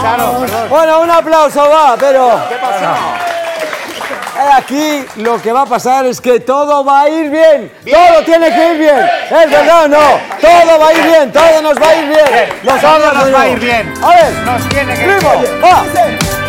Claro, perdón. Bueno, un aplauso va, pero... ¿Qué pasa? Aquí lo que va a pasar es que todo va a ir bien. Todo tiene que ir bien. ¿Es verdad o no? Todo va a ir bien, todo nos va a ir bien. Todo nos va a ir bien. A ver. Nos tiene que ir Primo, bien. va.